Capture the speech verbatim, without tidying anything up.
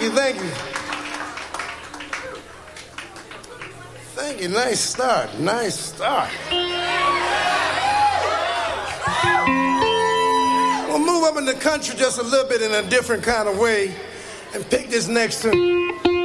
you, thank you. Thank you, nice start, nice start. We'll move up in the country just a little bit in a different kind of way and pick this next tune.